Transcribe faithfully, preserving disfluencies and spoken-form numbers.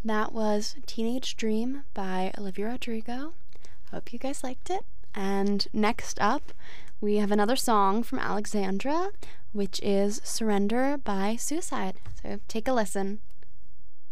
That was Teenage Dream by Olivia Rodrigo. Hope you guys liked it. And next up, we have another song from Alexandra, which is Surrender by Suicide. So take a listen.